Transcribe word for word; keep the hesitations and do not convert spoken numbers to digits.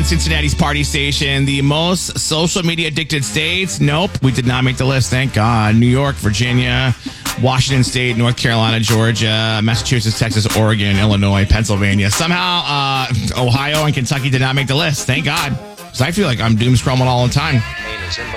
Cincinnati's party station. The most social media addicted states? Nope, we did not make the list. Thank God. New York, Virginia, Washington State, North Carolina, Georgia, Massachusetts, Texas, Oregon, Illinois, Pennsylvania. Somehow, uh, Ohio and Kentucky did not make the list. Thank God. Because I feel like I'm doom scrolling all the time. Pain is in the